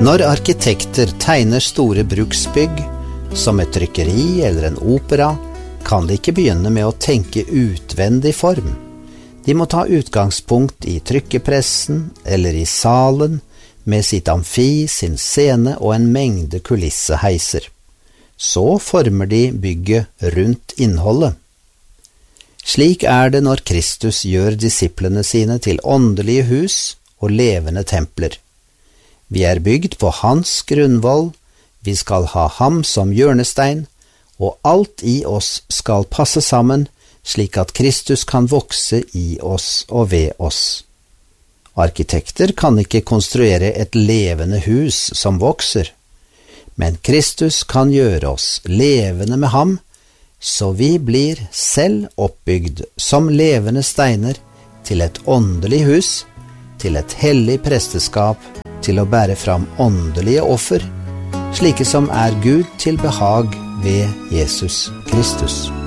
Når arkitekter tegner store bruksbygg, som et trykkeri eller en opera, kan de ikke begynne med å tenke utvendig form. De må ta utgangspunkt i trykkepressen eller i salen, med sitt amfi, sin scene og en mengde kulisseheiser. Så former de bygget rundt innholdet. Slik det når Kristus gjør disiplene sine til åndelige hus og levende templer. Vi bygd på hans grunnvoll, vi skal ha ham som hjørnestein, og alt i oss skal passe sammen, slik at Kristus kan vokse i oss og ved oss. Arkitekter kan ikke konstruere et levende hus som vokser, men Kristus kan gjøre oss levende med ham, så vi blir selv oppbygd som levende steiner til et åndelig hus, til et hellig presteskap, til å bære fram åndelige offer, slike som Gud til behag ved Jesus Kristus.